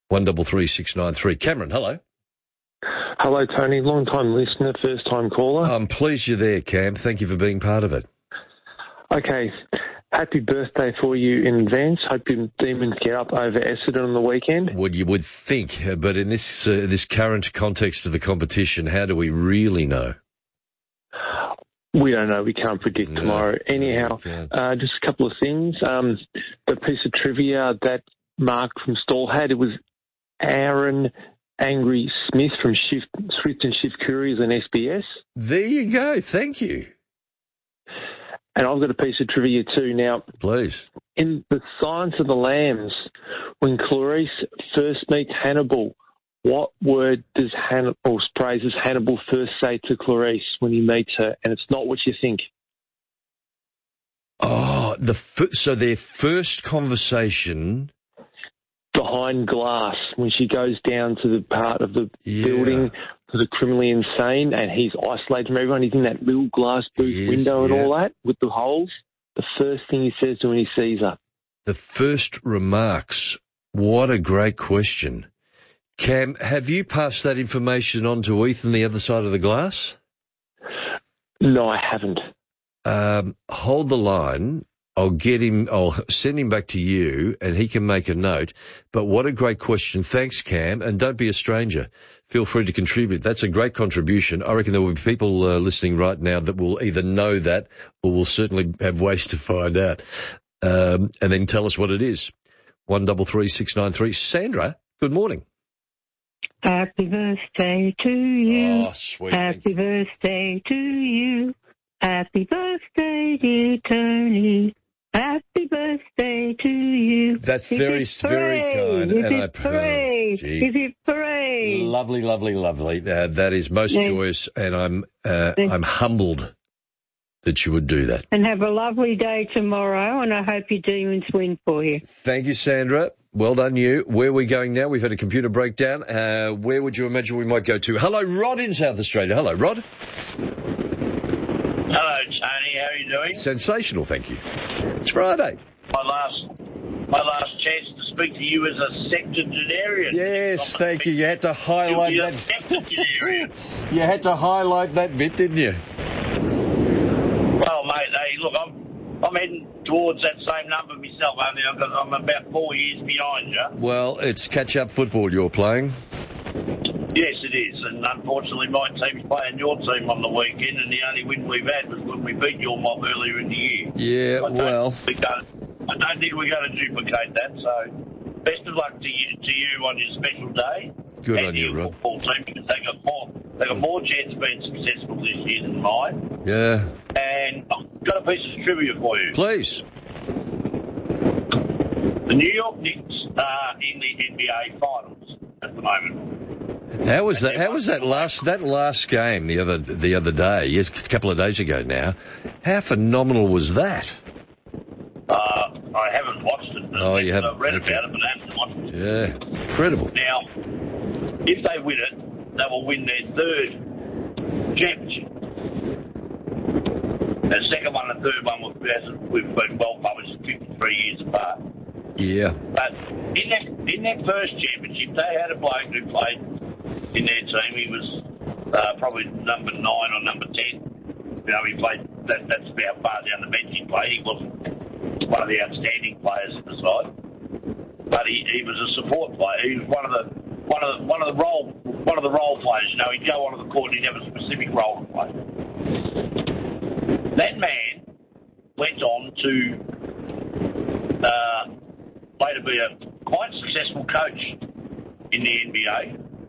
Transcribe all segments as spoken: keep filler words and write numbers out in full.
One double three six nine three. Cameron, hello. Hello, Tony. Long-time listener, first-time caller. I'm pleased you're there, Cam. Thank you for being part of it. Okay. Happy birthday for you in advance. Hope your Demons get up over Essendon on the weekend. Well, you would think, but in this uh, this current context of the competition, how do we really know? We don't know. We can't predict No, tomorrow. Anyhow, no, uh, just a couple of things. Um, the piece of trivia that Mark from Stall had, it was Aaron Angry Smith from Shift, Swift and Shift Couriers and S B S. There you go. Thank you. And I've got a piece of trivia too. Now, Please. in The Silence of the Lambs, when Clarice first meets Hannibal, what word does Hannibal, or phrases Hannibal first say to Clarice when he meets her? And it's not what you think. Oh, the f- so their first conversation... Behind glass, when she goes down to the part of the Yeah. building for the criminally insane and he's isolated from everyone, he's in that little glass booth Yes, window and yeah. all that with the holes. The first thing he says to her when he sees her. The first remarks. What a great question. Cam, have you passed that information on to Ethan the other side of the glass? No, I haven't. Um, hold the line. I'll get him, I'll send him back to you and he can make a note. But what a great question. Thanks, Cam. And don't be a stranger. Feel free to contribute. That's a great contribution. I reckon there will be people uh, listening right now that will either know that or will certainly have ways to find out. Um, and then tell us what it is. One double three six nine three. Sandra, good morning. Happy birthday to you. Oh, sweet. Happy birthday to you. Happy birthday, dear Tony. Happy birthday to you. That's Hip very, hip very hooray. kind. Hip And hip I, hooray. oh, gee. Hip hip hooray. Lovely, lovely, lovely. Uh, that is most Yeah. joyous, and I'm uh, Yeah. I'm humbled that you would do that. And have a lovely day tomorrow, and I hope your Demons win for you. Thank you, Sandra. Well done, you. Where are we going now? We've had a computer breakdown. Uh, where would you imagine we might go to? Hello, Rod in South Australia. Hello, Rod. Hello, Tony. How are you doing? Sensational, thank you. It's Friday. My last, my last chance to speak to you as a septuagenarian. Yes, thank you. You had to highlight You'll be a that. septuagenarian. You had to highlight that bit, didn't you? Well, mate, hey, look, I'm, I'm heading towards that same number myself. I mean, I've got, I'm about four years behind you. Well, it's catch-up football you're playing. Yes, it is. And unfortunately, my team's playing your team on the weekend, and the only win we've had was when we beat your mob earlier in the year. Yeah, I don't well... think we're gonna- I don't think we're going to duplicate that, so best of luck to you, to you on your special day. Good and on you, your Rob. football team, because they got more, they got more chance of being successful this year than mine. Yeah. And I've got a piece of trivia for you. Please. The New York Knicks are in the N B A Finals at the moment. How was that? How was that last that last game the other the other day? Yes, a couple of days ago now. How phenomenal was that? Uh, I haven't watched it. But Oh, you haven't? I've read Okay. about it, but I haven't watched it. Yeah, incredible. Now, if they win it, they will win their third championship. The second one and third one, we've we've been well published, fifty-three years apart. Yeah. But in that in that first championship, they had a bloke who played in their team. He was uh, probably number nine or number ten. You know, he played. That, that's about far down the bench he played. He wasn't one of the outstanding players at the side, but he, he was a support player. He was one of the one of the one of the role one of the role players. You know, he'd go onto the court and he'd have a specific role to play. That man went on to uh, later be a quite successful coach in the N B A.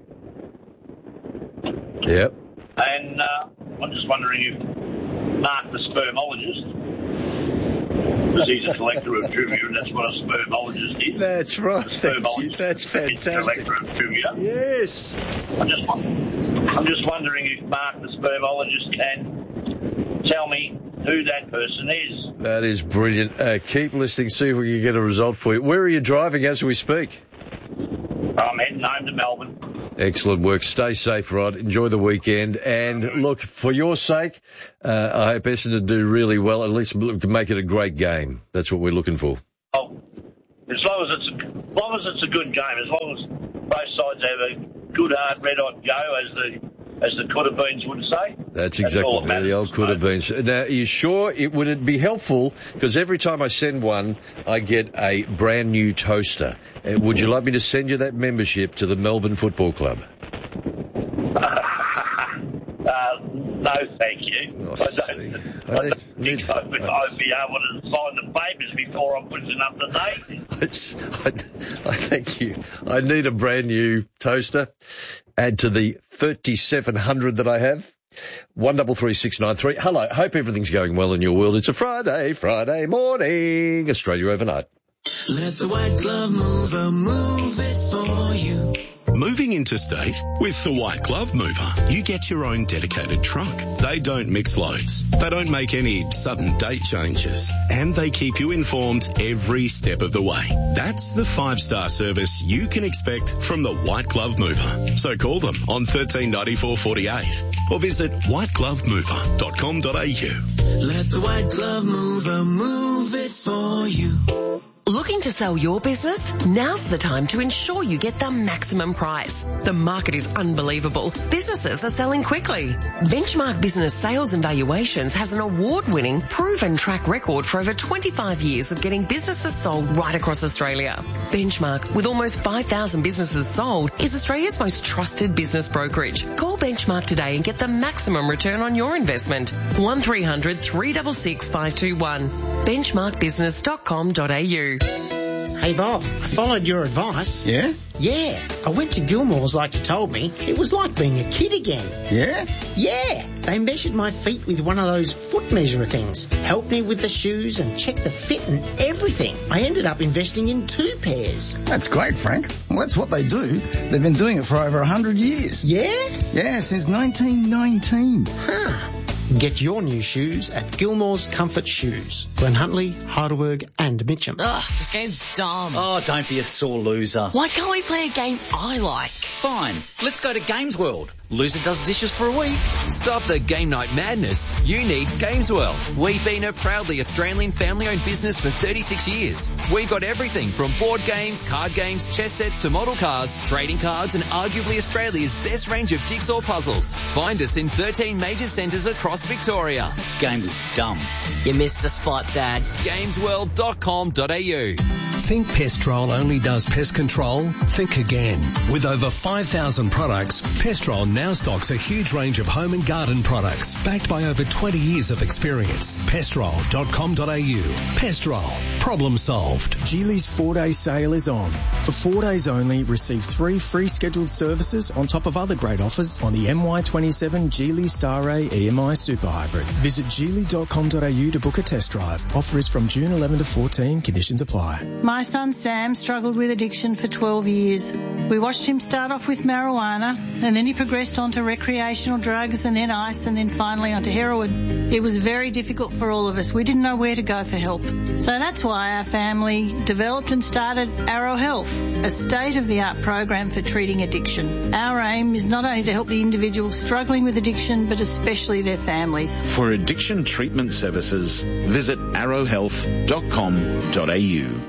Yep. And uh, I'm just wondering if Mark the spermologist, because he's a collector of trivia, and that's what a spermologist is. That's right. A spermologist That's is a fantastic. collector of trivia. Yes. I'm just, I'm just wondering if Mark the spermologist can tell me who that person is. That is brilliant. Uh, keep listening, see if we can get a result for you. Where are you driving as we speak? I'm heading home to Melbourne. Excellent work. Stay safe, Rod. Enjoy the weekend. And look, for your sake, uh, I hope Essendon do really well. At least make it a great game. That's what we're looking for. Oh, as long as it's a, as long as it's a good game, as long as both sides have a good hard red hot go, as the as the could have beens would say. That's exactly That's the old could have beens. Now, are you sure it would it be helpful? Because every time I send one, I get a brand new toaster. Uh, would you like me to send you that membership to the Melbourne Football Club? Uh, no, thank you. Oh, I don't, I don't think I'd be, I'd be able to sign the papers before I'm pushing up to date. It's, I, I thank you. I need a brand new toaster. Add to the thirty-seven hundred that I have. One double three six nine three. Hello. Hope everything's going well in your world. It's a Friday, Friday morning. Australia overnight. Let the white glove mover move it for you. Moving interstate? With the White Glove Mover, you get your own dedicated truck. They don't mix loads. They don't make any sudden date changes. And they keep you informed every step of the way. That's the five-star service you can expect from the White Glove Mover. So call them on thirteen ninety-four forty-eight or visit white glove mover dot com dot a u. Let the white glove mover move it for you. Looking to sell your business? Now's the time to ensure you get the maximum price. The market is unbelievable. Businesses are selling quickly. Benchmark Business Sales and Valuations has an award-winning, proven track record for over twenty-five years of getting businesses sold right across Australia. Benchmark, with almost five thousand businesses sold, is Australia's most trusted business brokerage. Call Benchmark today and get the maximum return on your investment. one three hundred three six six five two one. benchmark business dot com dot a u. Hey Bob, I followed your advice. Yeah? Yeah, I went to Gilmore's like you told me. It was like being a kid again. Yeah? Yeah, they measured my feet with one of those foot measurer things, helped me with the shoes and checked the fit and everything. I ended up investing in two pairs. That's great, Frank. Well, that's what they do. They've been doing it for over one hundred years. Yeah? Yeah, since nineteen nineteen. Huh. Get your new shoes at Gilmore's Comfort Shoes. Glen Huntly, Heidelberg and Mitcham. Ugh, this game's dumb. Oh, don't be a sore loser. Why can't we play a game I like? Fine, let's go to Games World. Loser does dishes for a week. Stop the game night madness. You need Games World. We've been a proudly Australian family-owned business for thirty-six years. We've got everything from board games, card games, chess sets to model cars, trading cards and arguably Australia's best range of jigsaw puzzles. Find us in thirteen major centres across Victoria. Game was dumb. You missed the spot, Dad. games world dot com dot a u. Think Pestrol only does pest control? Think again. With over five thousand products, Pestrol now stocks a huge range of home and garden products backed by over twenty years of experience. pestrol dot com dot a u. Pestrol. Problem solved. Geely's four-day sale is on. For four days only, receive three free scheduled services on top of other great offers on the M Y twenty-seven Geely Star Ray E M I Super Hybrid. Visit geely dot com dot a u to book a test drive. Offer is from June eleventh to fourteen. Conditions apply. My son Sam struggled with addiction for twelve years. We watched him start off with marijuana and then he progressed onto recreational drugs and then ice and then finally onto heroin. It was very difficult for all of us. We didn't know where to go for help. So that's why our family developed and started Arrow Health, a state-of-the-art program for treating addiction. Our aim is not only to help the individual struggling with addiction, but especially their families. For addiction treatment services, visit arrow health dot com dot a u.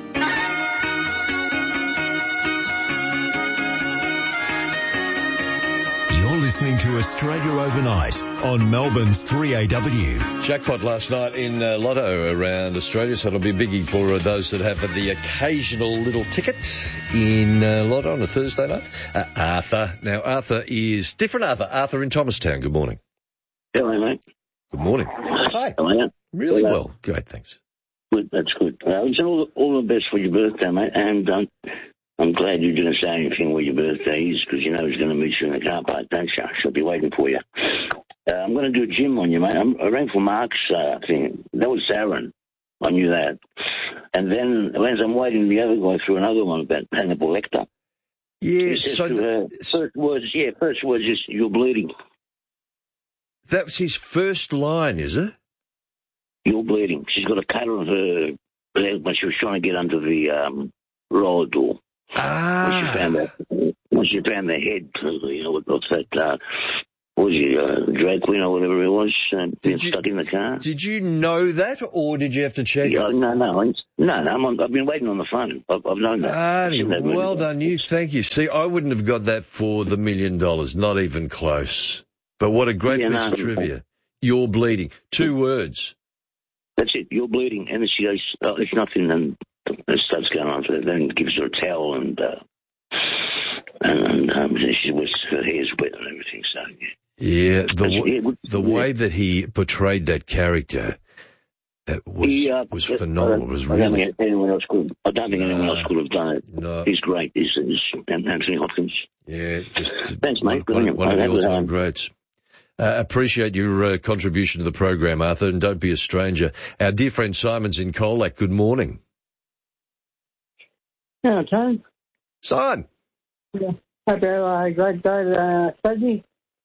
Listening to Australia Overnight on Melbourne's three A W. Jackpot last night in uh, Lotto around Australia, so it'll be a biggie for uh, those that have the occasional little ticket in uh, Lotto on a Thursday night. Uh, Arthur. Now, Arthur is different Arthur. Arthur in Thomastown. Good morning. Hello, mate. Good morning. Hi. How are you? Really Hello. well. Great, thanks. Good, that's good. Uh, it's all, all the best for your birthday, mate, and um, I'm glad you didn't say anything where your birthday is, because you know he's going to meet you in the car park, don't you? She'll be waiting for you. Uh, I'm going to do a gym on you, mate. I'm, I rang for Mark's uh, thing. That was Aaron. I knew that. And then as I'm waiting, the other guy threw another one about Hannibal Lecter. Yeah, he says so... to her, first words, yeah, first words is, you're bleeding. That's his first line, is it? You're bleeding. She's got a cut on her leg when she was trying to get under the um, roller door. Ah. When she found that, when she found the head, you know, what's that, uh, what was he, uh, drag queen or whatever it was, uh, Did you- stuck in the car. Did you know that, or did you have to check Yeah, it? no, no, I- no, no, I'm on, I've been waiting on the phone. I've, I've known that. Arnie, Seen that well really. done you. Thank you. See, I wouldn't have got that for the million dollars. Not even close. But what a great Yeah, piece no, of trivia. You're bleeding. Two words. That's it. You're bleeding, and then she goes, oh, it's nothing, and it starts going on. So then gives her a towel, and uh, and, and um, she was her hair's wet and everything. So yeah. Yeah, the That's- w- yeah, good- the yeah. way that he portrayed that character uh, was He, uh, was I phenomenal. don't- It was I don't really think anyone else could. I don't think anyone No. else could have done it. no. He's great. He's, he's Anthony Hopkins. Yeah, just Thanks, mate. Good one, on you. one of the Have a good all-time time. greats. Uh, appreciate your uh, contribution to the program, Arthur, and don't be a stranger. Our dear friend Simon's in Colac. Good morning. Yeah, Tony. Simon. Yeah. Hope you have a great day to uh, Sydney.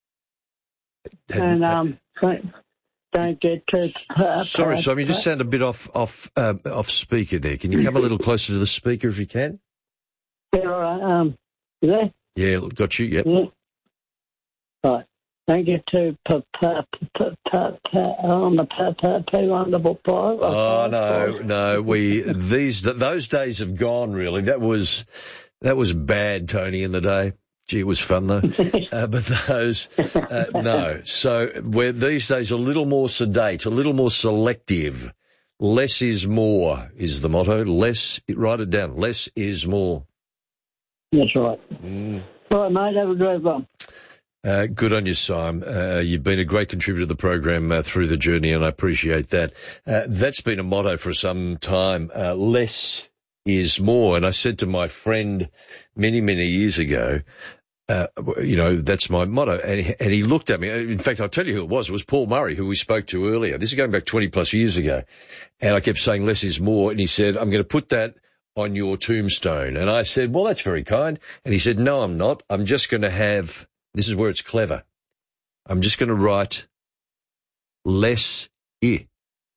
And um, don't, don't get too... Uh, Sorry, Simon, you just sound a bit off off uh, off speaker there. Can you come a little closer to the speaker if you can? Yeah, all right. Um, you there? Yeah, got you. Yep. Yeah. Right. Don't get too p- p- p- p- p- on the p- p- p on the book five. Oh no, no. We these those days have gone. Really, that was that was bad, Tony, in the day. Gee, it was fun though. uh, but those, uh, no. So we're these days a little more sedate, a little more selective. Less is more is the motto. Less, write it down. Less is more. That's right. Mm. All right, mate. Have a great one. Uh, good on you, Simon. Uh, you've been a great contributor to the program uh, through the journey, and I appreciate that. Uh, that's been a motto for some time. Uh, less is more. And I said to my friend many, many years ago, uh, you know, that's my motto. And he, and he looked at me. In fact, I'll tell you who it was. It was Paul Murray, who we spoke to earlier. This is going back twenty plus years ago. And I kept saying less is more. And he said, I'm going to put that on your tombstone. And I said, well, that's very kind. And he said, no, I'm not. I'm just going to have... This is where it's clever. I'm just going to write less I.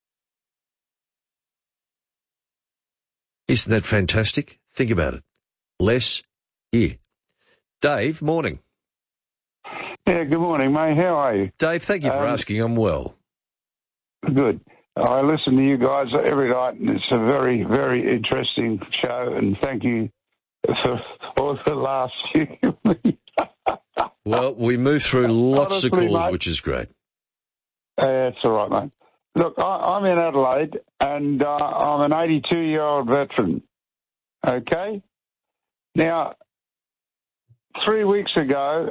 Isn't that fantastic? Think about it. Less I. Dave, morning. Yeah, good morning, mate. How are you? Dave, thank you for Um, asking. I'm well. Good. I listen to you guys every night, and it's a very, very interesting show, and thank you for all the last few weeks. Well, we move through lots Honestly, of calls, mate. which is great. Uh, it's all right, mate. Look, I, I'm in Adelaide, and uh, I'm an eighty-two-year-old veteran. Okay? Now, three weeks ago,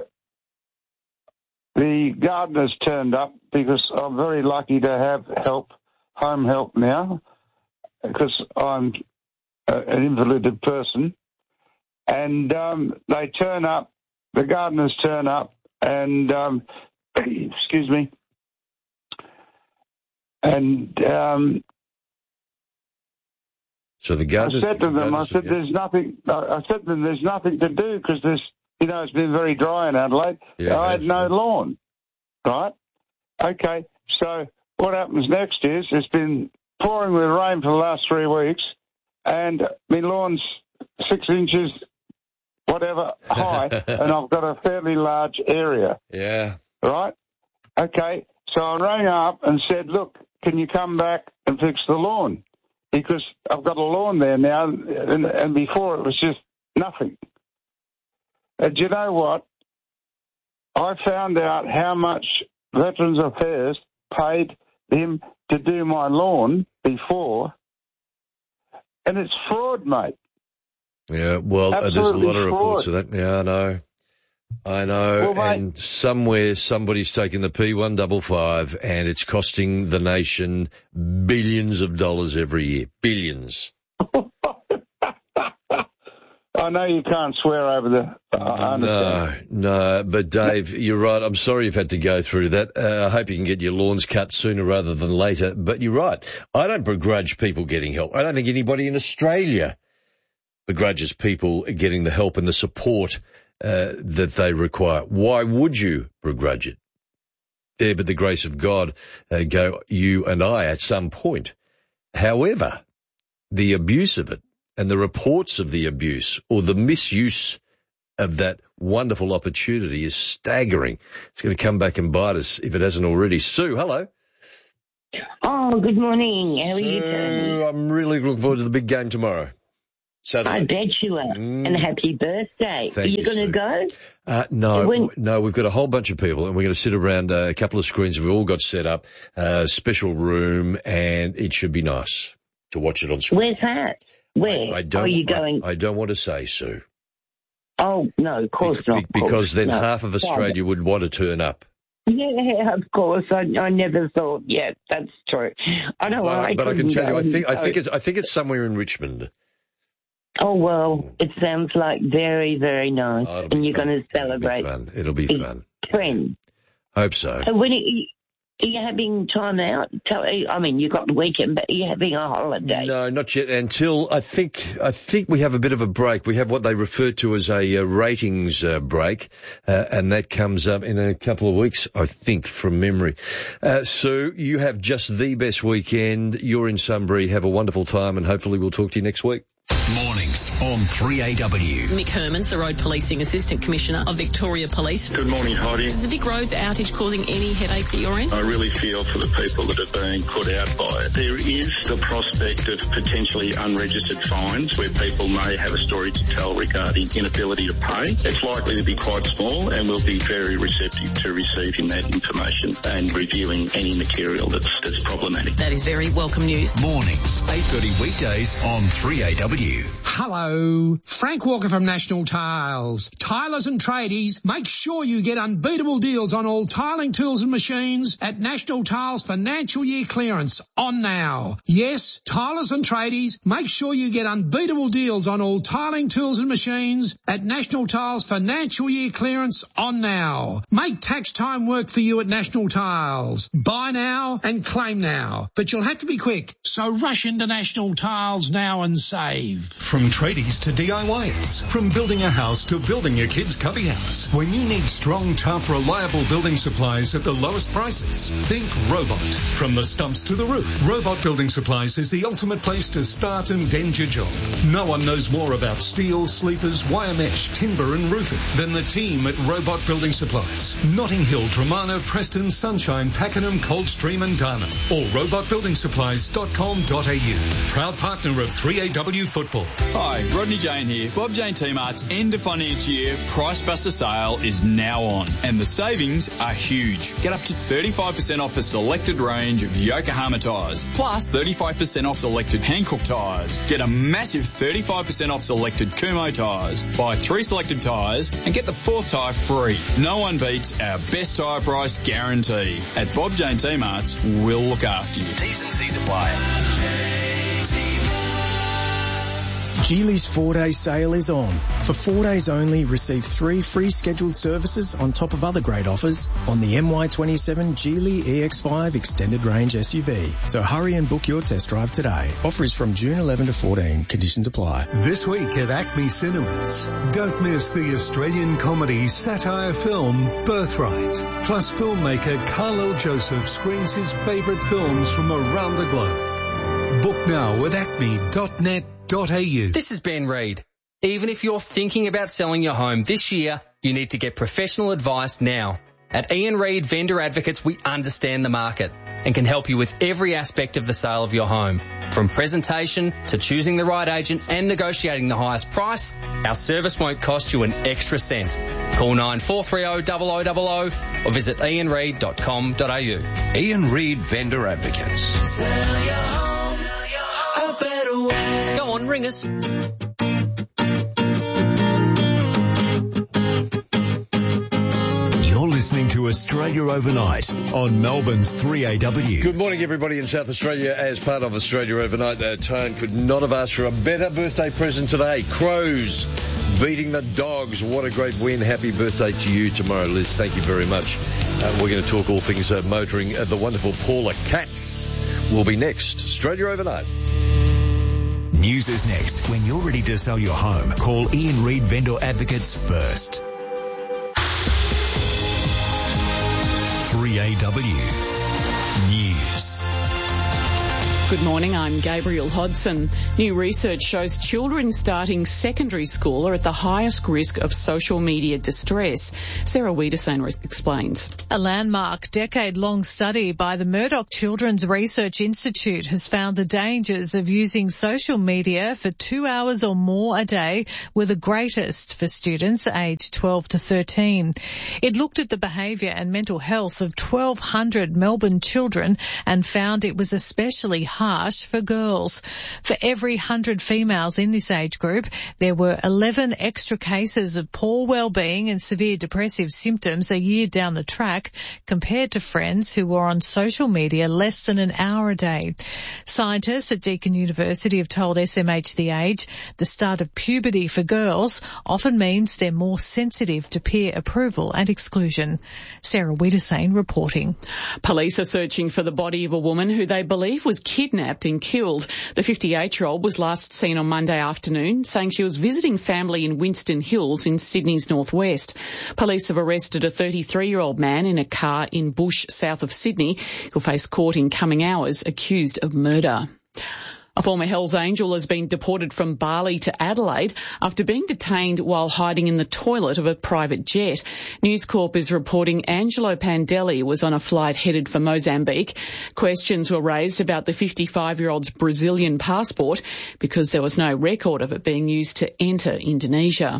the gardeners turned up because I'm very lucky to have help, home help now, because I'm a, an invalided person. And um, they turn up, the gardeners turn up, and, um, excuse me, and um, So the I gardeners... said to the them, I gardeners- said, there's nothing, I said to them, there's nothing to do because there's, you know, it's been very dry in Adelaide. Yeah, I had no lawn, right? Okay, so what happens next is it's been pouring with rain for the last three weeks and my lawn's six inches, whatever, high, and I've got a fairly large area, Yeah. right? Okay, so I rang up and said, look, can you come back and fix the lawn? Because I've got a lawn there now, and, and before it was just nothing. And do you know what? I found out how much Veterans Affairs paid him to do my lawn before, and it's fraud, mate. Yeah, well, uh, there's a Absolutely lot of reports fraud. of that. Yeah, I know. I know. Well, mate- and somewhere somebody's taken the P one fifty-five and it's costing the nation billions of dollars every year. Billions. I know you can't swear over the... I understand. No, no, but Dave, you're right. I'm sorry you've had to go through that. Uh, I hope you can get your lawns cut sooner rather than later. But you're right. I don't begrudge people getting help. I don't think anybody in Australia begrudges people getting the help and the support uh, that they require. Why would you begrudge it? There, but the grace of God uh, go you and I at some point. However, the abuse of it and the reports of the abuse or the misuse of that wonderful opportunity is staggering. It's going to come back and bite us if it hasn't already. Sue, hello. Oh, good morning. How are you Sue, doing? I'm really looking forward to the big game tomorrow. Saturday. I bet you are. Mm. And happy birthday. Thank are you, you, going to Sue. go? Uh, no, When- no, we've got a whole bunch of people and we're going to sit around uh, a couple of screens. We've all got set up, uh, special room, and it should be nice to watch it on screen. Where's that? Where I don't, are you going? I, I don't want to say, Sue. Oh, no, of course Be- not. of because course. then No. half of Australia would want to turn up. Yeah, of course. I, I never thought. Yeah, that's true. I know. But, I, but I can couldn't tell you, go I think, I and think go. it's, I think it's somewhere in Richmond. Oh well, it sounds like very, very nice, Oh, it'll be and you're fun. going to celebrate. It'll be fun. It'll be Big fun. Friend. Hope so. So when are you, are you having time out? Tell, I mean, you've got the weekend, but are you having a holiday? No, not yet. Until I think I think we have a bit of a break. We have what they refer to as a uh, ratings uh, break, uh, and that comes up in a couple of weeks, I think, from memory. Uh, Sue, you have just the best weekend. You're in Sunbury. Have a wonderful time, and hopefully we'll talk to you next week. Mornings on three A W. Mick Hermans, the Road Policing Assistant Commissioner of Victoria Police. Good morning, Heidi. Is the Vic Roads outage causing any headaches at your end? I really feel for the people that are being put out by it. There is the prospect of potentially unregistered fines where people may have a story to tell regarding inability to pay. It's likely to be quite small, and we'll be very receptive to receiving that information and reviewing any material that's, that's problematic. That is very welcome news. Mornings, eight thirty weekdays on three A W. Hello, Frank Walker from National Tiles. Tilers and tradies, make sure you get unbeatable deals on all tiling tools and machines at National Tiles Financial Year Clearance on now. Yes, tilers and tradies, make sure you get unbeatable deals on all tiling tools and machines at National Tiles Financial Year Clearance on now. Make tax time work for you at National Tiles. Buy now and claim now, but you'll have to be quick, so rush into National Tiles now and save. From tradies to D I Yers, from building a house to building your kid's cubby house. When you need strong, tough, reliable building supplies at the lowest prices, think Robot. From the stumps to the roof, Robot Building Supplies is the ultimate place to start and end your job. No one knows more about steel, sleepers, wire mesh, timber and roofing than the team at Robot Building Supplies. Notting Hill, Dramana, Preston, Sunshine, Pakenham, Coldstream and Darnham. Or robot building supplies dot com dot a u. Proud partner of three A W Football. Hi, Rodney Jane here. Bob Jane T-Mart's end of financial year Price Buster sale is now on, and the savings are huge. Get up to thirty-five percent off a selected range of Yokohama tyres, plus thirty-five percent off selected Hankook tyres. Get a massive thirty-five percent off selected Kumho tyres. Buy three selected tyres and get the fourth tyre free. No one beats our best tyre price guarantee. At Bob Jane T-Mart's, we'll look after you. T's and C's apply. Geely's four-day sale is on. For four days only, receive three free scheduled services on top of other great offers on the M Y twenty-seven Geely E X five Extended Range S U V. So hurry and book your test drive today. Offer is from June eleventh to fourteen. Conditions apply. This week at Acme Cinemas, don't miss the Australian comedy satire film Birthright. Plus filmmaker Carlo Joseph screens his favourite films from around the globe. Book now at acme dot net dot a u. This is Ben Reid. Even if you're thinking about selling your home this year, you need to get professional advice now. At Ian Reid Vendor Advocates, we understand the market and can help you with every aspect of the sale of your home. From presentation to choosing the right agent and negotiating the highest price, our service won't cost you an extra cent. Call nine four three zero zero zero zero zero or visit ian reid dot com dot a u. Ian Reid Vendor Advocates. Sell your home a better way. Go on, ring us. You're listening to Australia Overnight on Melbourne's three A W. Good morning, everybody in South Australia. As part of Australia Overnight, uh, Tone could not have asked for a better birthday present today. Crows beating the Dogs. What a great win. Happy birthday to you tomorrow, Liz. Thank you very much. Uh, we're going to talk all things uh, motoring. Uh, the wonderful Paula Katz will be next. Australia Overnight. News is next. When you're ready to sell your home, call Ian Reid Vendor Advocates first. three A W News. Good morning, I'm Gabriel Hodson. New research shows children starting secondary school are at the highest risk of social media distress. Sarah Wiedersane explains. A landmark decade-long study by the Murdoch Children's Research Institute has found the dangers of using social media for two hours or more a day were the greatest for students aged twelve to thirteen. It looked at the behaviour and mental health of twelve hundred Melbourne children and found it was especially harsh for girls. For every one hundred females in this age group, there were eleven extra cases of poor well-being and severe depressive symptoms a year down the track compared to friends who were on social media less than an hour a day. Scientists at Deakin University have told S M H The Age the start of puberty for girls often means they're more sensitive to peer approval and exclusion. Sarah Wiedersane reporting. Police are searching for the body of a woman who they believe was kidnapped and killed. The fifty-eight-year-old was last seen on Monday afternoon, saying she was visiting family in Winston Hills in Sydney's northwest. Police have arrested a thirty-three-year-old man in a car in Bush, south of Sydney, who'll face court in coming hours accused of murder. A former Hells Angel has been deported from Bali to Adelaide after being detained while hiding in the toilet of a private jet. News Corp is reporting Angelo Pandelli was on a flight headed for Mozambique. Questions were raised about the fifty-five-year-old's Brazilian passport because there was no record of it being used to enter Indonesia.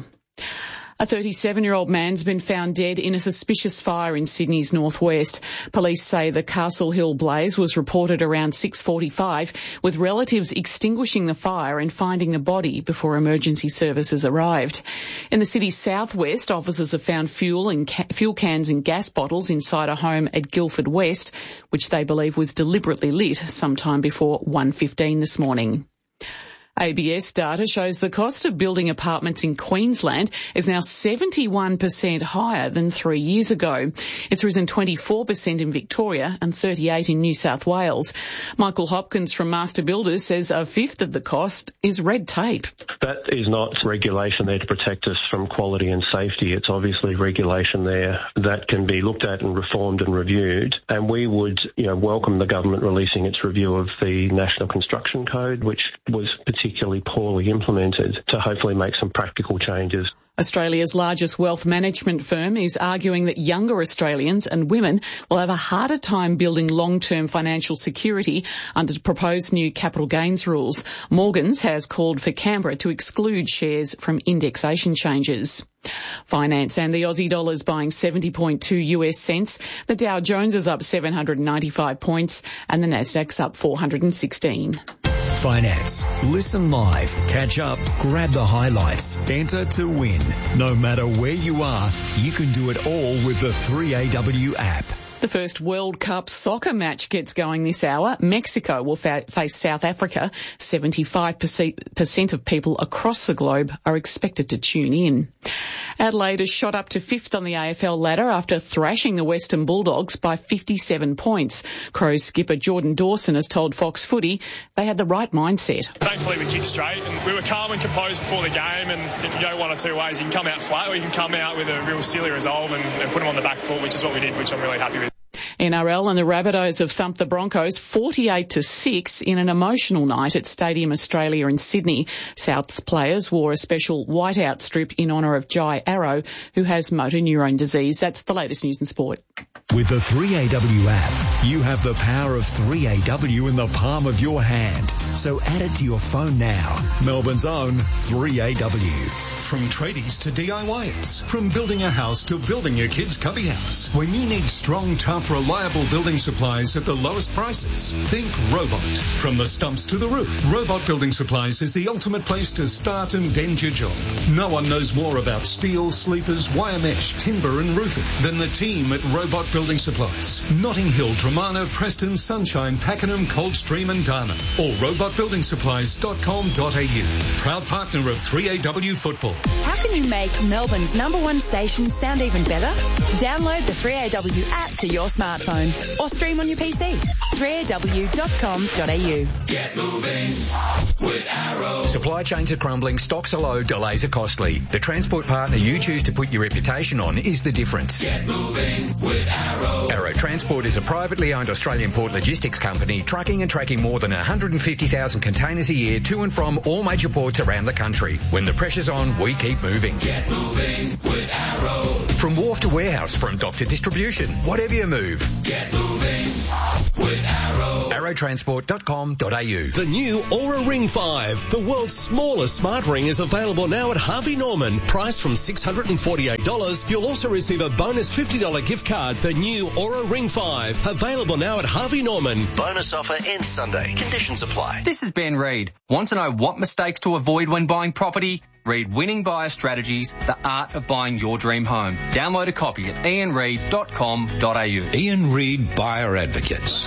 A thirty-seven-year-old man's been found dead in a suspicious fire in Sydney's northwest. Police say the Castle Hill blaze was reported around six forty-five, with relatives extinguishing the fire and finding the body before emergency services arrived. In the city's southwest, officers have found fuel and ca- fuel cans and gas bottles inside a home at Guildford West, which they believe was deliberately lit sometime before one fifteen this morning. A B S data shows the cost of building apartments in Queensland is now seventy-one percent higher than three years ago. It's risen twenty-four percent in Victoria and thirty-eight percent in New South Wales. Michael Hopkins from Master Builders says a fifth of the cost is red tape. That is not regulation there to protect us from quality and safety. It's obviously regulation there that can be looked at and reformed and reviewed. And we would, you know, welcome the government releasing its review of the National Construction Code, which was particularly particularly poorly implemented, to hopefully make some practical changes. Australia's largest wealth management firm is arguing that younger Australians and women will have a harder time building long-term financial security under the proposed new capital gains rules. Morgans has called for Canberra to exclude shares from indexation changes. Finance and the Aussie dollar is buying seventy point two U S cents. The Dow Jones is up seven hundred ninety-five points and the Nasdaq's up four hundred sixteen. Finance. Listen live, catch up, grab the highlights, enter to win. No matter where you are, you can do it all with the three A W app. The first World Cup soccer match gets going this hour. Mexico will fa- face South Africa. seventy-five percent of people across the globe are expected to tune in. Adelaide has shot up to fifth on the A F L ladder after thrashing the Western Bulldogs by fifty-seven points. Crows skipper Jordan Dawson has told Fox Footy they had the right mindset. Thankfully we kicked straight and we were calm and composed before the game, and if you go one or two ways, you can come out flat or you can come out with a real silly resolve and, and put them on the back foot, which is what we did, which I'm really happy with. N R L and the Rabbitohs have thumped the Broncos forty-eight to six in an emotional night at Stadium Australia in Sydney. South's players wore a special whiteout strip in honour of Jai Arrow, who has motor neurone disease. That's the latest news and sport. With the three A W app, you have the power of three A W in the palm of your hand. So add it to your phone now. Melbourne's own three A W. From tradies to D I Yers, from building a house to building your kid's cubby house. When you need strong, tough, reliable building supplies at the lowest prices, think Robot. From the stumps to the roof, Robot Building Supplies is the ultimate place to start and end your job. No one knows more about steel, sleepers, wire mesh, timber and roofing than the team at Robot Building Supplies. Notting Hill, Dramana, Preston, Sunshine, Pakenham, Coldstream and Darna. Or robot building supplies dot com dot a u. Proud partner of three A W Football. How can you make Melbourne's number one station sound even better? Download the three A W app to your smartphone or stream on your P C. three A W dot com dot A U. Get moving with Arrow. Supply chains are crumbling, stocks are low, delays are costly. The transport partner you choose to put your reputation on is the difference. Get moving with Arrow. Arrow Transport is a privately owned Australian port logistics company trucking and tracking more than one hundred fifty thousand containers a year to and from all major ports around the country. When the pressure's on, we keep moving. Get moving with Arrow. From wharf to warehouse, from dock to distribution, whatever you move. Get moving with Arrow. arrow transport dot com dot A U. The new Aura Ring five, the world's smallest smart ring, is available now at Harvey Norman. Priced from six hundred forty-eight dollars, you'll also receive a bonus fifty dollars gift card. The new Aura Ring five, available now at Harvey Norman. Bonus offer ends Sunday. Conditions apply. This is Ben Reid. Want to know what mistakes to avoid when buying property? Read Winning Buyer Strategies, the art of buying your dream home. Download a copy at ian reid dot com dot A U. Ian Reid Buyer Advocates.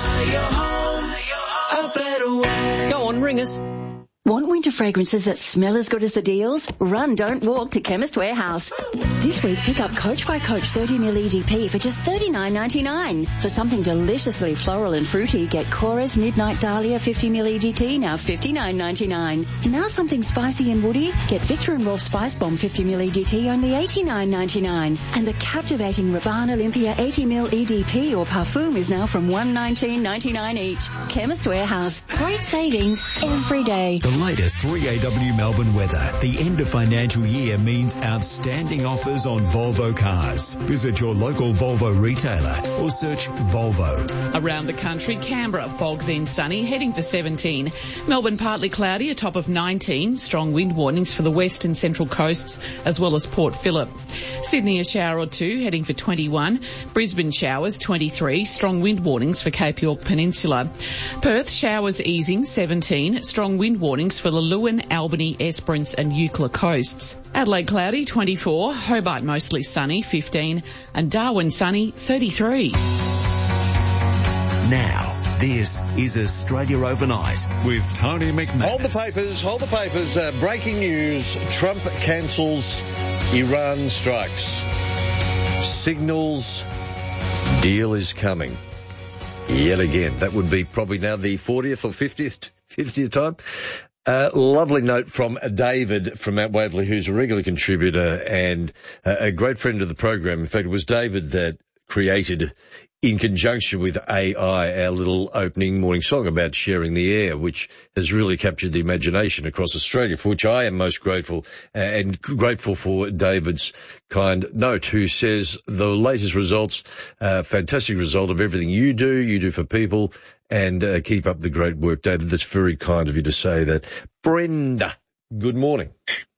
Go on, ring us. Want winter fragrances that smell as good as the deals? Run, don't walk to Chemist Warehouse. This week, pick up Coach by Coach thirty milliliter E D P for just thirty-nine ninety-nine. For something deliciously floral and fruity, get Cora's Midnight Dahlia fifty milliliter E D T, now fifty-nine ninety-nine. Now something spicy and woody, get Victor and Rolf Spice Bomb fifty milliliter E D T, only eighty-nine ninety-nine. And the captivating Rabanne Olympia eighty milliliter E D P or Parfum is now from one nineteen ninety-nine each. Chemist Warehouse. Great savings every day. The latest three A W Melbourne weather. The end of financial year means outstanding offers on Volvo cars. Visit your local Volvo retailer or search Volvo. Around the country, Canberra, fog then sunny, heading for seventeen. Melbourne, partly cloudy, a top of nineteen. Strong wind warnings for the west and central coasts, as well as Port Phillip. Sydney, a shower or two, heading for twenty-one. Brisbane, showers, twenty-three. Strong wind warnings for Cape York Peninsula. Perth, showers easing, seventeen. Strong wind warnings for the Lewin, Albany, Esperance and Eucla coasts. Adelaide, cloudy, twenty-four. Hobart, mostly sunny, fifteen. And Darwin, sunny, thirty-three. Now, this is Australia Overnight with Tony McManus. Hold the papers, hold the papers. Uh, breaking news, Trump cancels Iran strikes. Signals deal is coming. Yet again. That would be probably now the fortieth or fiftieth, fiftieth time. Uh, lovely note from David from Mount Waverley, who's a regular contributor and uh, a great friend of the program. In fact, it was David that created, in conjunction with A I, our little opening morning song about sharing the air, which has really captured the imagination across Australia, for which I am most grateful, uh, and grateful for David's kind note, who says the latest results, uh, fantastic result of everything you do, you do for people, and uh, keep up the great work, David. That's very kind of you to say that. Brenda, good morning.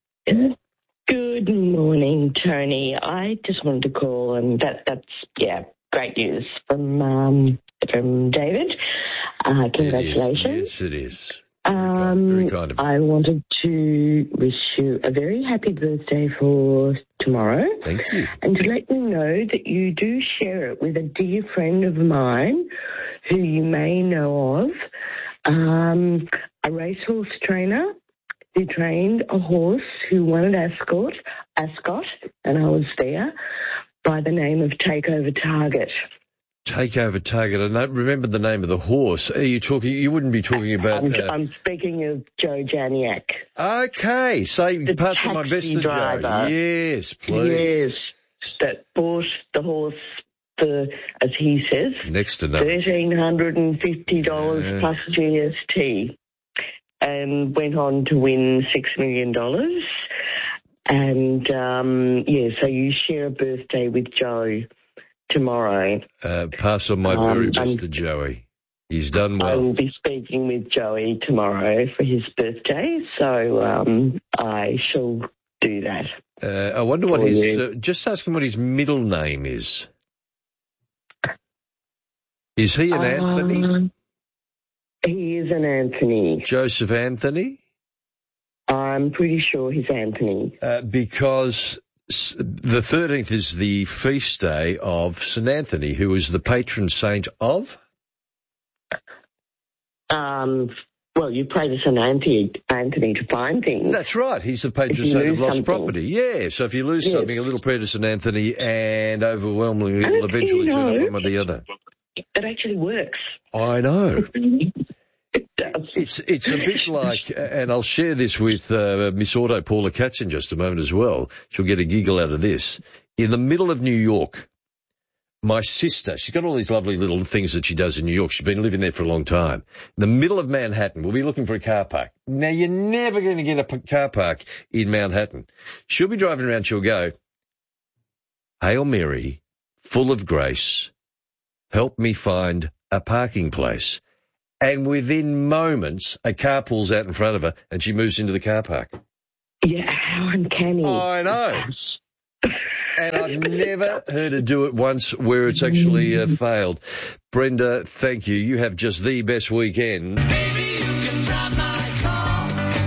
Good morning, Tony. I just wanted to call, and that that's, yeah, great news from um, from David. Uh, congratulations. Yes, it is. Um, very kind of you. I wanted to wish you a very happy birthday for tomorrow. Thank you. And to let you know that you do share it with a dear friend of mine who you may know of, um, a racehorse trainer who trained a horse who won at Ascot, Ascot, and I was there, by the name of Takeover Target. Takeover Target. I don't remember the name of the horse. Are you talking? You wouldn't be talking about. I'm, Uh, I'm speaking of Joe Janiak. Okay, say The pass on my best taxi to Joe. driver. Yes, please. Yes, that bought the horse for, as he says, Next to nothing. thirteen hundred and fifty dollars Yeah. plus G S T, and went on to win six million dollars. And um, yeah, so you share a birthday with Joe tomorrow. Uh, pass on my Um, very best I'm- to Joey. He's done I well. will be speaking with Joey tomorrow for his birthday, so um, I shall do that. Uh, I wonder what For his. you. Uh, just ask him what his middle name is. Is he an Anthony? Um, he is an Anthony. Joseph Anthony? I'm pretty sure he's Anthony. Uh, because s- the thirteenth is the feast day of Saint Anthony, who is the patron saint of? Um, Well, you pray to Saint Anthony, Anthony to find things. That's right. He's the patron saint of lost property. Yeah, so if you lose yes. something, a little prayer to Saint Anthony, and overwhelmingly it will eventually turn up one or the other. It actually works. I know. It does. It's it's a bit like, and I'll share this with uh, Miss Auto, Paula Katz, in just a moment as well. She'll get a giggle out of this. In the middle of New York, my sister, she's got all these lovely little things that she does in New York. She's been living there for a long time. In the middle of Manhattan, we'll be looking for a car park. Now, you're never going to get a p- car park in Manhattan. She'll be driving around, she'll go, Hail Mary, full of grace, help me find a parking place. And within moments, a car pulls out in front of her and she moves into the car park. Yeah, how uncanny. I know. And I've never heard her do it once where it's actually uh, failed. Brenda, thank you. You have just the best weekend. Baby, you can drive my car.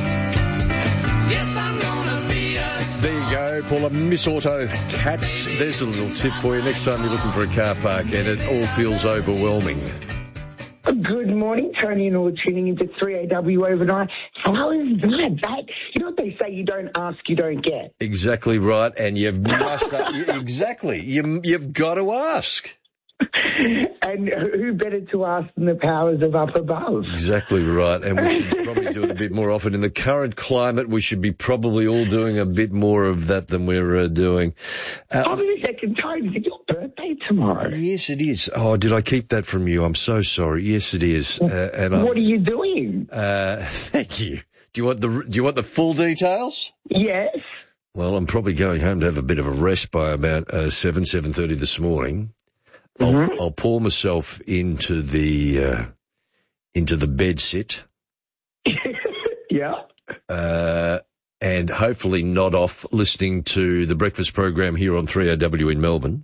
Yes, I'm gonna be a There you go, Paula. Miss Auto Cats. There's a little tip for you. Next time you're looking for a car park and it all feels overwhelming. Good morning, Tony and all tuning into three A W overnight. How is that? That, you know what they say, you don't ask, you don't get. Exactly right, and you've must uh, you, exactly you you've got to ask. And who better to ask than the powers of up above? Exactly right, and we should probably do it a bit more often. In the current climate, we should be probably all doing a bit more of that than we're uh, doing. Uh, Hold on a second, Tony, is it your birthday tomorrow? Yes, it is. Oh, did I keep that from you? I'm so sorry. Yes, it is. Uh, and what I'm, are you doing? Uh, thank you. Do you want the Do you want the full details? Yes. Well, I'm probably going home to have a bit of a rest by about uh, seven seven thirty this morning. Mm-hmm. I'll, I'll pour myself into the uh, into the bed sit. Yeah. Uh, and hopefully nod off listening to the breakfast program here on three A W in Melbourne.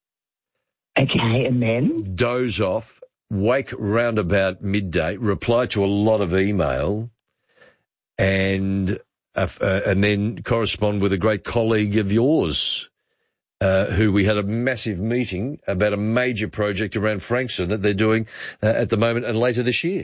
Okay, and then? Doze off, wake round about midday, reply to a lot of email, and uh, uh, and then correspond with a great colleague of yours, uh, who we had a massive meeting about a major project around Frankston that they're doing uh, at the moment and later this year.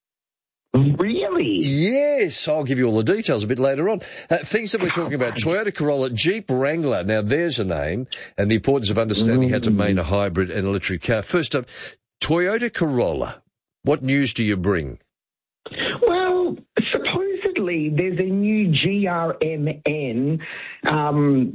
Really? Yes, I'll give you all the details a bit later on. Uh, things that we're talking about, Toyota Corolla, Jeep Wrangler. Now, there's a name, and the importance of understanding mm. how to main a hybrid and electric car. First up, Toyota Corolla. What news do you bring? Well, supposedly there's a new G R M N, um,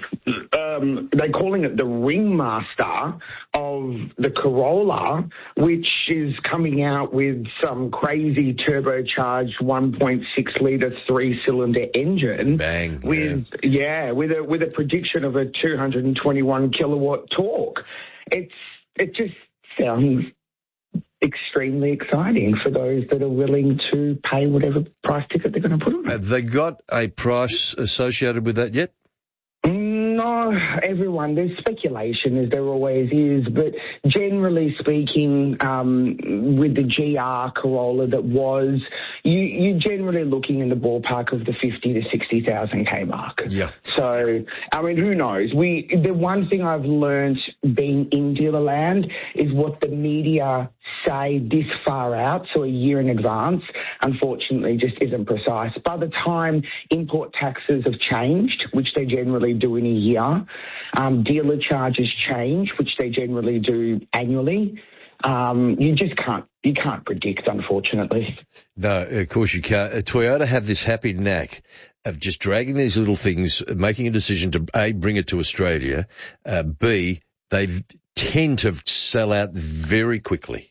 um, they're calling it the Ringmaster of the Corolla, which is coming out with some crazy turbocharged one point six litre three-cylinder engine. Bang. With, yeah, yeah with a with a prediction of a two hundred twenty-one kilowatt torque. It's It just sounds extremely exciting for those that are willing to pay whatever price ticket they're going to put on it. Have they got a price associated with that yet? No, everyone. There's speculation, as there always is, but generally speaking, um, with the G R Corolla that was, you, you're generally looking in the ballpark of the fifty to sixty thousand K mark. Yeah. So, I mean, who knows? We the one thing I've learnt being in Dealerland is what the media say this far out, so a year in advance, unfortunately just isn't precise. By the time import taxes have changed, which they generally do in a year, um, dealer charges change, which they generally do annually, um, you just can't, you can't predict, unfortunately. No, of course you can't. Uh, Toyota have this happy knack of just dragging these little things, making a decision to, A, bring it to Australia, uh, B, they tend to sell out very quickly.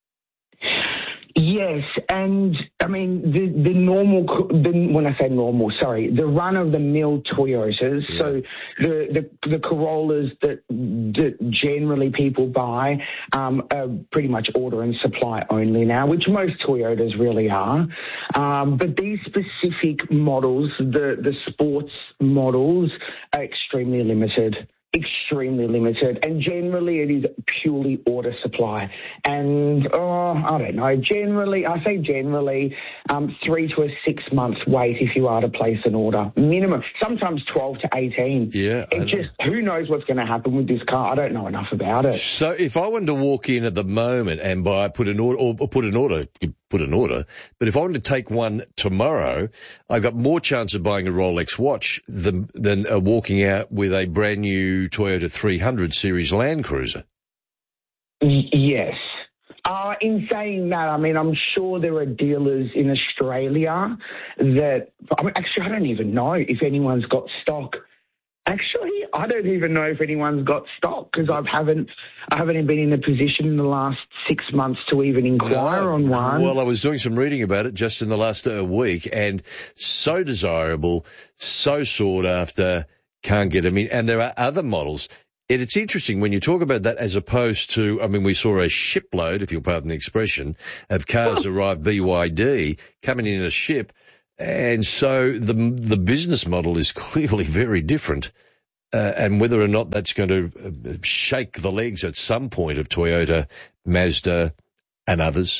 Yes, and I mean the the normal. The, when I say normal, sorry, the run-of-the-mill Toyotas. Yeah. So the, the the Corollas that that generally people buy um, are pretty much order and supply only now, which most Toyotas really are. Um, but these specific models, the the sports models, are extremely limited. Extremely limited, and generally it is purely order supply. And oh, I don't know. Generally, I say generally, um, three to a six months wait if you are to place an order, minimum. Sometimes twelve to eighteen. Yeah, it just who knows what's going to happen with this car? I don't know enough about it. So if I wanted to walk in at the moment and buy, put an order, or put an order, put an order. But if I want to take one tomorrow, I've got more chance of buying a Rolex watch than, than uh, walking out with a brand new Toyota three hundred series Land Cruiser. Y- yes. Uh, in saying that, I mean, I'm sure there are dealers in Australia that, I mean, actually, I don't even know if anyone's got stock. Actually, I don't even know if anyone's got stock because I haven't, I haven't been in a position in the last six months to even inquire no. on one. Well, I was doing some reading about it just in the last uh, week, and so desirable, so sought after, can't get them in. And there are other models. And it's interesting when you talk about that as opposed to, I mean, we saw a shipload, if you'll pardon the expression, of cars arrive B Y D coming in a ship. And so the the business model is clearly very different. Uh, and whether or not that's going to shake the legs at some point of Toyota, Mazda and others.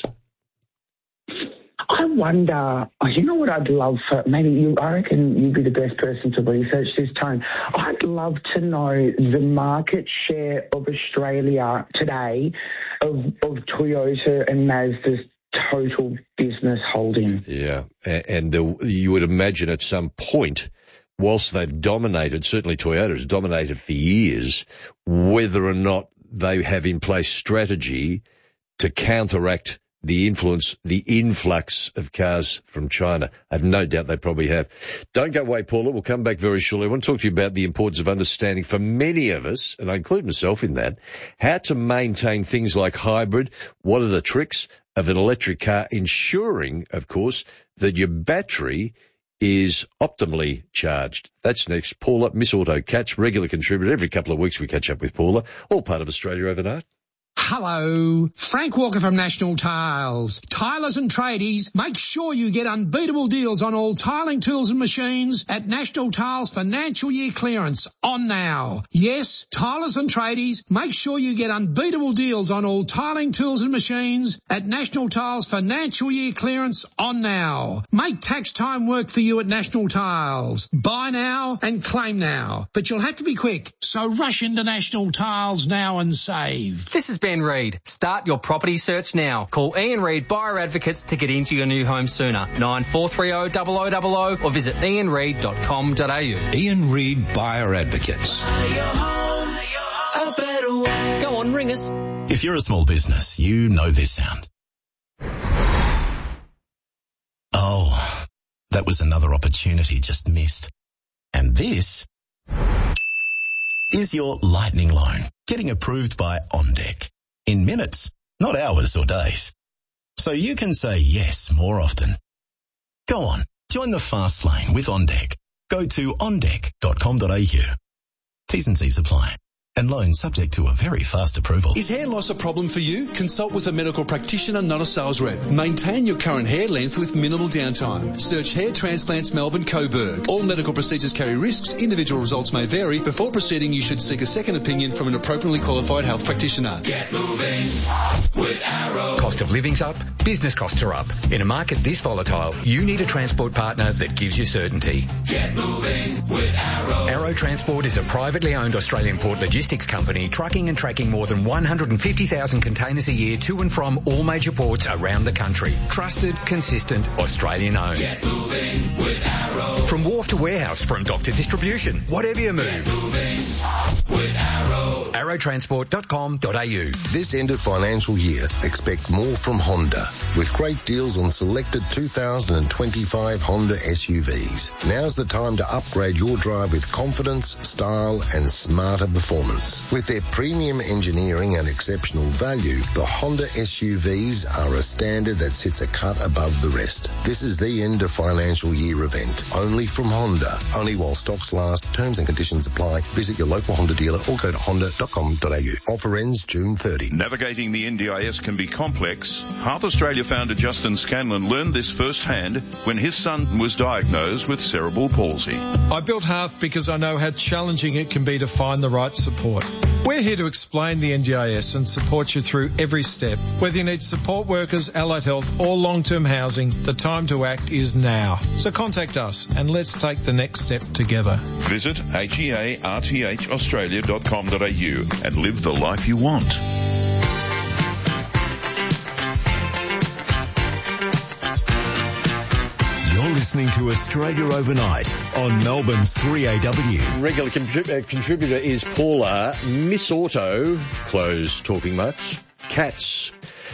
I wonder, oh, you know what I'd love for, maybe you, I reckon you'd be the best person to research this, Tone. I'd love to know the market share of Australia today of, of Toyota and Mazda's total business holding. Yeah, and, and the, you would imagine at some point, whilst they've dominated, certainly Toyota has dominated for years, whether or not they have in place strategy to counteract the influence, the influx of cars from China. I have no doubt they probably have. Don't go away, Paula. We'll come back very shortly. I want to talk to you about the importance of understanding for many of us, and I include myself in that, how to maintain things like hybrid. What are the tricks of an electric car, ensuring, of course, that your battery is optimally charged. That's next. Paula, Miss Auto Cats, regular contributor. Every couple of weeks we catch up with Paula, all part of Australia Overnight. Hello, Frank Walker from National Tiles. Tilers and tradies, make sure you get unbeatable deals on all tiling tools and machines at National Tiles financial year clearance on now. Yes, tilers and tradies, make sure you get unbeatable deals on all tiling tools and machines at National Tiles financial year clearance on now. Make tax time work for you at National Tiles. Buy now and claim now, but you'll have to be quick, so rush into National Tiles now and save. This is Ben Reid. Start your property search now. Call Ian Reid Buyer Advocates to get into your new home sooner. nine four three zero zero zero zero zero or visit ian reid dot com dot a u. Ian Reid Buyer Advocates. Go on, ring us. If you're a small business, you know this sound. Oh, that was another opportunity just missed. And this is your lightning loan getting approved by OnDeck in minutes, not hours or days. So you can say yes more often. Go on, join the fast lane with OnDeck. Go to on deck dot com dot a u. T's and C's apply. And loan subject to a very fast approval. Is hair loss a problem for you? Consult with a medical practitioner, not a sales rep. Maintain your current hair length with minimal downtime. Search Hair Transplants Melbourne Coburg. All medical procedures carry risks. Individual results may vary. Before proceeding, you should seek a second opinion from an appropriately qualified health practitioner. Get moving with Arrow. Cost of living's up, business costs are up. In a market this volatile, you need a transport partner that gives you certainty. Get moving with Arrow. Arrow Transport is a privately owned Australian port logistics company trucking and tracking more than one hundred fifty thousand containers a year to and from all major ports around the country. Trusted, consistent, Australian owned. Get moving with Arrow. From wharf to warehouse, from dock to distribution, whatever you move. Get moving with Arrow. arrow transport dot com dot a u. This end of financial year, expect more from Honda with great deals on selected two thousand twenty-five Honda S U Vs. Now's the time to upgrade your drive with confidence, style and smarter performance. With their premium engineering and exceptional value, the Honda S U Vs are a standard that sits a cut above the rest. This is the end of financial year event. Only from Honda. Only while stocks last. Terms and conditions apply. Visit your local Honda dealer or go to honda dot com dot a u. Offer ends June thirtieth. Navigating the N D I S can be complex. Heart Australia founder Justin Scanlon learned this firsthand when his son was diagnosed with cerebral palsy. I built Hearth because I know how challenging it can be to find the right support. We're here to explain the N D I S and support you through every step. Whether you need support workers, allied health or long-term housing, the time to act is now. So contact us and let's take the next step together. Visit H E A R T H australia dot com dot a u and live the life you want. listening to Australia Overnight on Melbourne's three A W. Regular contrib- uh, contributor is Paula. Miss Auto, close talking much. Cats.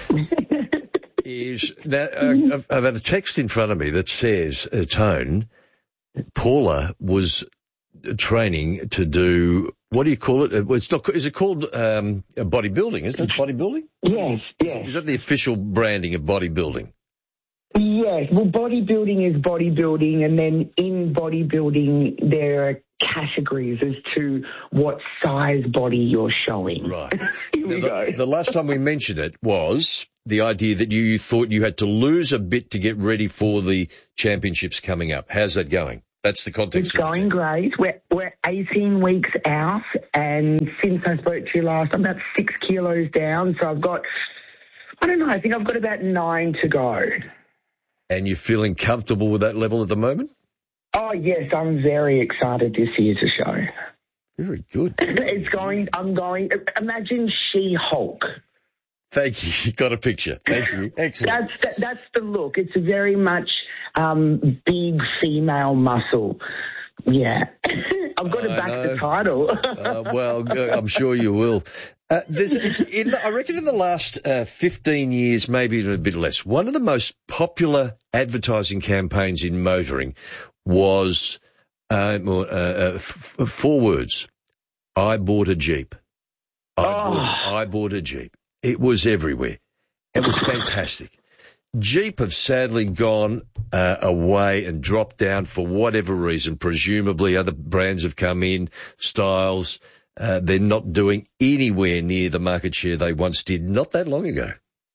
is now, uh, I've, I've had a text in front of me that says, uh, Tone, Paula was training to do, what do you call it? It's not, is it called um, bodybuilding, isn't it? Bodybuilding? Yes, yes. Is that the official branding of bodybuilding? Yes, well, bodybuilding is bodybuilding, and then in bodybuilding there are categories as to what size body you're showing. Right. Here we now, go. The, the last time we mentioned it was the idea that you, you thought you had to lose a bit to get ready for the championships coming up. How's that going? That's the context. It's going great. We're, we're eighteen weeks out, and since I spoke to you last, I'm about six kilos down, so I've got, I don't know, I think I've got about nine to go. And you're feeling comfortable with that level at the moment? Oh, yes, I'm very excited this year to show. Very good. It's going, I'm going, imagine She-Hulk. Thank you. You got a picture. Thank you. Excellent. That's, that, that's the look. It's very much um, big female muscle. Yeah. I've got to I back know. the title. uh, well, uh, I'm sure you will. Uh, there's, it's in the, I reckon in the last uh, fifteen years, maybe even a bit less, one of the most popular advertising campaigns in motoring was uh, uh, uh, f- four words. I bought a Jeep. I, Oh. bought, I bought a Jeep. It was everywhere. It was fantastic. Jeep have sadly gone uh, away and dropped down for whatever reason. Presumably other brands have come in, styles. Uh, they're not doing anywhere near the market share they once did not that long ago.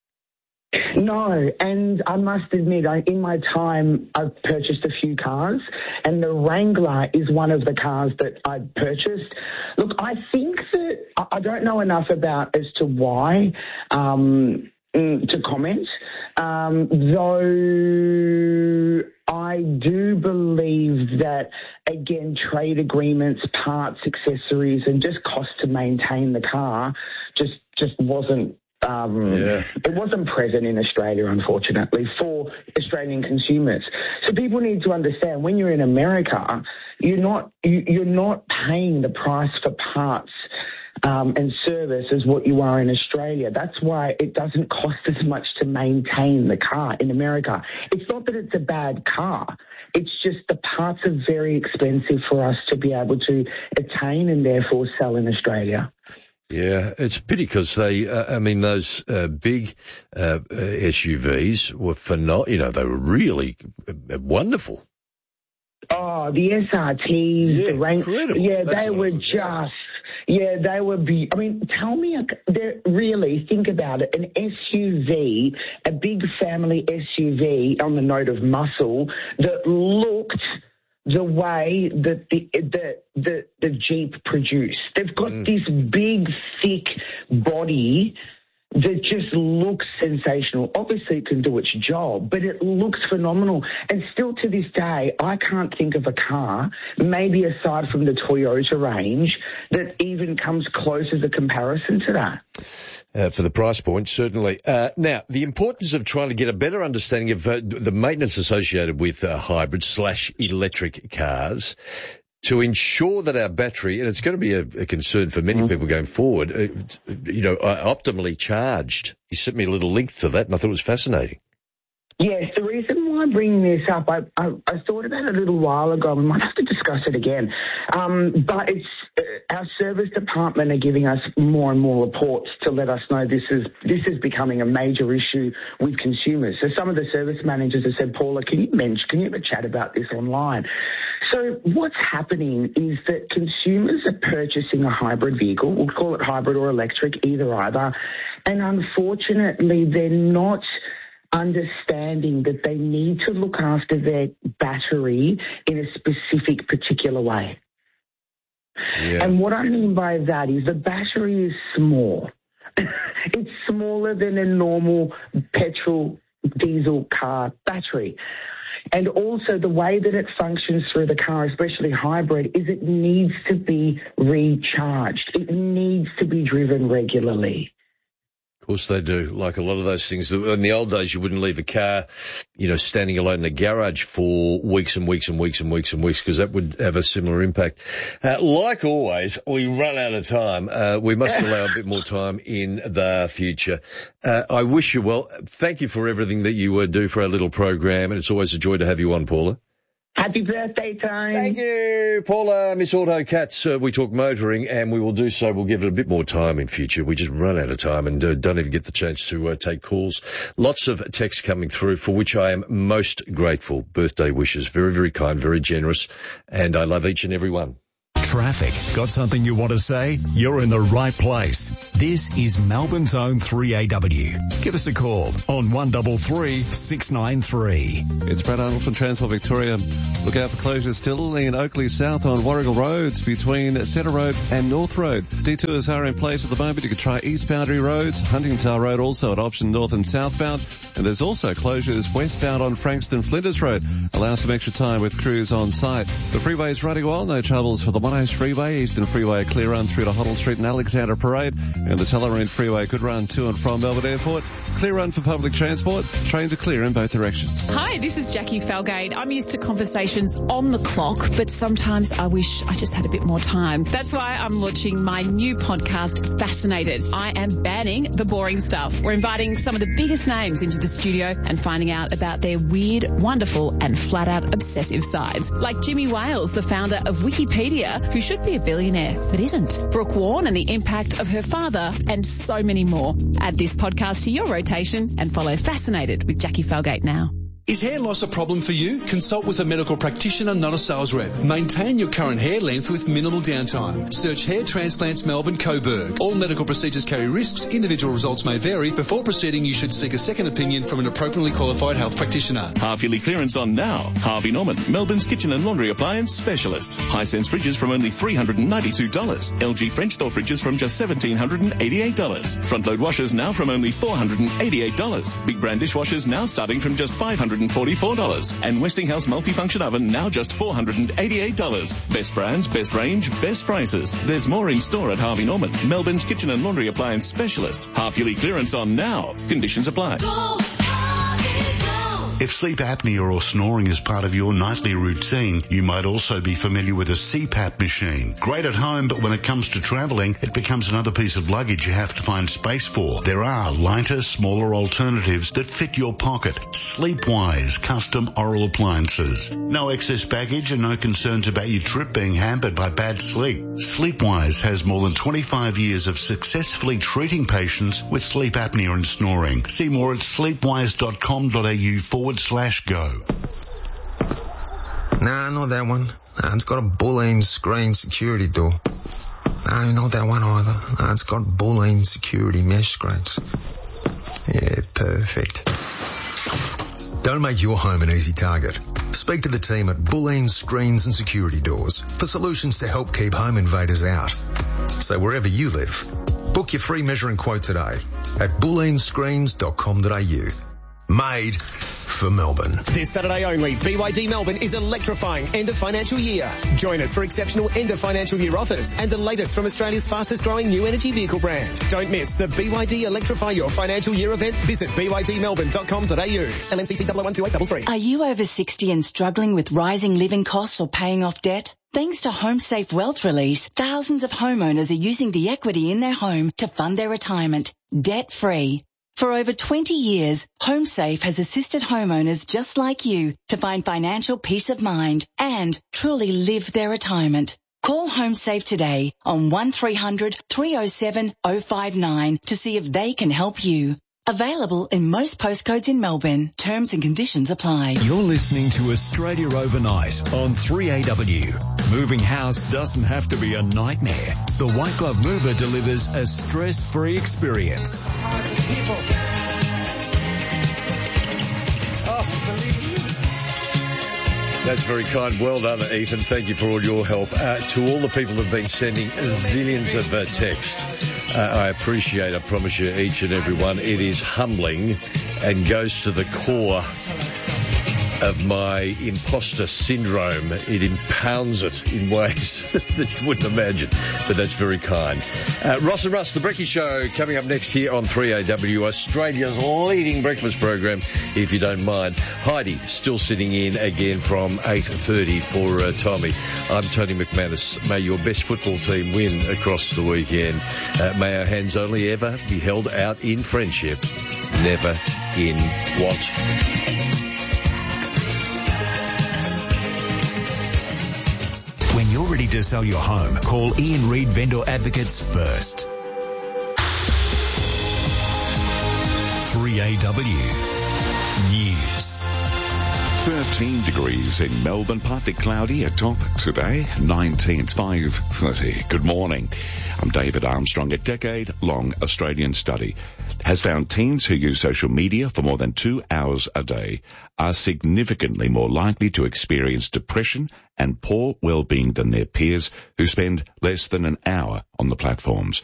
No, and I must admit, I, in my time, I've purchased a few cars, and the Wrangler is one of the cars that I purchased. Look, I think that I, I don't know enough about as to why um, mm, to comment, um, though I do believe that, again, trade agreements, parts, accessories, and just cost to maintain the car just just wasn't. Um, yeah. It wasn't present in Australia, unfortunately, for Australian consumers. So people need to understand when you're in America, you're not you, you're not paying the price for parts um, and service as what you are in Australia. That's why it doesn't cost as much to maintain the car in America. It's not that it's a bad car. It's just the parts are very expensive for us to be able to attain and therefore sell in Australia. Yeah, it's a pity because they, uh, I mean, those uh, big uh, S U Vs were phenomenal. You know, they were really uh, wonderful. Oh, the S R Ts, Yeah, the rank, incredible. yeah, That's they what were it was, yeah. just, yeah, they were. Be- I mean, tell me, they're- really think about it. An S U V, a big family S U V, on the note of muscle, that looked the way that the the the, the Jeep produced. They've got Mm. this big, thick body that just looks sensational. Obviously, it can do its job, but it looks phenomenal. And still to this day, I can't think of a car, maybe aside from the Toyota range, that even comes close as a comparison to that. Uh, for the price point, certainly. Uh, now, the importance of trying to get a better understanding of uh, the maintenance associated with uh, hybrid slash electric cars to ensure that our battery, and it's going to be a, a concern for many people going forward, uh, you know, uh, optimally charged. You sent me a little link to that, and I thought it was fascinating. Yes, the reason why I'm bringing this up, I, I, I thought about it a little while ago. We might have to discuss it again. Um, but it's uh, our service department are giving us more and more reports to let us know this is this is becoming a major issue with consumers. So some of the service managers have said, Paula, can you mention, can you have a chat about this online? So what's happening is that consumers are purchasing a hybrid vehicle. We'll call it hybrid or electric, either either. And unfortunately, they're not understanding that they need to look after their battery in a specific particular way. Yeah. And what I mean by that is the battery is small. It's smaller than a normal petrol diesel car battery. And also the way that it functions through the car, especially hybrid, is it needs to be recharged. It needs to be driven regularly. Of course they do. Like a lot of those things. In the old days, you wouldn't leave a car, you know, standing alone in a garage for weeks and weeks and weeks and weeks and weeks, because that would have a similar impact. Uh, like always, we run out of time. Uh, we must allow a bit more time in the future. Uh, I wish you well. Thank you for everything that you uh, do for our little program, and it's always a joy to have you on, Paula. Happy birthday, time. Thank you, Paula, Miss Auto Cats. Uh, we talk motoring, and we will do so. We'll give it a bit more time in future. We just run out of time and uh, don't even get the chance to uh, take calls. Lots of texts coming through, for which I am most grateful. Birthday wishes. Very, very kind, very generous, and I love each and every one. Traffic. Got something you want to say? You're in the right place. This is Melbourne's own three A W. Give us a call on one three three, six nine three. It's Brad Arnold from Transport Victoria. Look out for closures still in Oakley South on Warrigal Roads between Centre Road and North Road. Detours are in place at the moment. You can try East Boundary Roads, Huntington Road also at option north and southbound. And there's also closures westbound on Frankston Flinders Road. Allow some extra time with crews on site. The freeway is running well. No troubles for the Monash Freeway, Eastern Freeway, a clear run through to Hoddle Street and Alexandra Parade, and the Tullamarine Freeway could run to and from Melbourne Airport. Clear run for public transport. Trains are clear in both directions. Hi, this is Jackie Falgate. I'm used to conversations on the clock, but sometimes I wish I just had a bit more time. That's why I'm launching my new podcast, Fascinated. I am banning the boring stuff. We're inviting some of the biggest names into the studio and finding out about their weird, wonderful, and flat-out obsessive sides. Like Jimmy Wales, the founder of Wikipedia, who should be a billionaire but isn't. Brooke Warren and the impact of her father, and so many more. Add this podcast to your rotation and follow Fascinated with Jackie Falgate now. Is hair loss a problem for you? Consult with a medical practitioner, not a sales rep. Maintain your current hair length with minimal downtime. Search Hair Transplants Melbourne Coburg. All medical procedures carry risks. Individual results may vary. Before proceeding, you should seek a second opinion from an appropriately qualified health practitioner. Half-yearly clearance on now. Harvey Norman, Melbourne's kitchen and laundry appliance specialist. Hisense fridges from only three hundred ninety-two dollars. L G French door fridges from just one thousand seven hundred eighty-eight dollars. Front-load washers now from only four hundred eighty-eight dollars. Big brand dishwashers now starting from just five hundred forty-four dollars. And Westinghouse multifunction oven now just four hundred eighty-eight dollars. Best brands, best range, best prices. There's more in store at Harvey Norman, Melbourne's kitchen and laundry appliance specialist. Half-yearly clearance on now. Conditions apply. Go, Harvey, go. If sleep apnea or snoring is part of your nightly routine, you might also be familiar with a C PAP machine. Great at home, but when it comes to travelling, it becomes another piece of luggage you have to find space for. There are lighter, smaller alternatives that fit your pocket. Sleepwise custom oral appliances. No excess baggage and no concerns about your trip being hampered by bad sleep. Sleepwise has more than twenty-five years of successfully treating patients with sleep apnea and snoring. See more at sleepwise.com.au forward slash go. Nah, not that one. Nah, it's got a Boolean screen security door. No, not that one either. Nah, it's got Boolean security mesh screens. Yeah, perfect. Don't make your home an easy target. Speak to the team at Boolean Screens and Security Doors for solutions to help keep home invaders out. So wherever you live, book your free measuring quote today at boolean screens dot com dot a u. Made for Melbourne. This Saturday only, B Y D Melbourne is electrifying end of financial year. Join us for exceptional end of financial year offers and the latest from Australia's fastest growing new energy vehicle brand. Don't miss the B Y D Electrify Your Financial Year event. Visit b y d melbourne dot com dot a u. L N C T double oh one two eight three three. Are you over sixty and struggling with rising living costs or paying off debt? Thanks to HomeSafe Wealth Release, thousands of homeowners are using the equity in their home to fund their retirement, debt-free. For over twenty years, HomeSafe has assisted homeowners just like you to find financial peace of mind and truly live their retirement. Call HomeSafe today on one three hundred, three oh seven, oh five nine to see if they can help you. Available in most postcodes in Melbourne. Terms and conditions apply. You're listening to Australia Overnight on three A W. Moving house doesn't have to be a nightmare. The White Glove Mover delivers a stress-free experience. That's very kind. Well done, Ethan. Thank you for all your help. Uh, to all the people who have been sending zillions of uh, texts, uh, I appreciate, I promise you, each and every one. It is humbling and goes to the core of my imposter syndrome. It impounds it in ways that you wouldn't imagine, but that's very kind. Uh, Ross and Russ, the Brekkie Show, coming up next here on three A W, Australia's leading breakfast program, if you don't mind. Heidi still sitting in again from eight thirty for uh, Tommy. I'm Tony McManus. May your best football team win across the weekend. Uh, may our hands only ever be held out in friendship, never in what? When you're ready to sell your home, call Ian Reid Vendor Advocates first. three A W News. thirteen degrees in Melbourne, partly cloudy at top today, nineteen, it's five thirty. Good morning. I'm David Armstrong. A decade-long Australian study has found teens who use social media for more than two hours a day are significantly more likely to experience depression and poor well-being than their peers who spend less than an hour on the platforms.